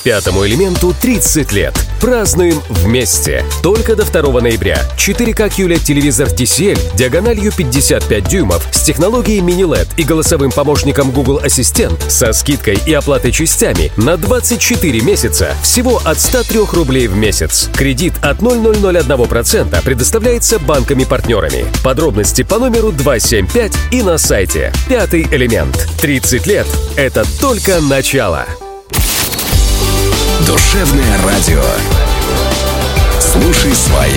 Пятому элементу 30 лет. Празднуем вместе. Только до 2 ноября. 4К QLED-телевизор TCL диагональю 55 дюймов с технологией мини-LED и голосовым помощником Google Ассистент со скидкой и оплатой частями на 24 месяца всего от 103 рублей в месяц. Кредит от 0,001% предоставляется банками-партнерами. Подробности по номеру 275 и на сайте. Пятый элемент. 30 лет – это только начало. Душевное радио. Слушай свое.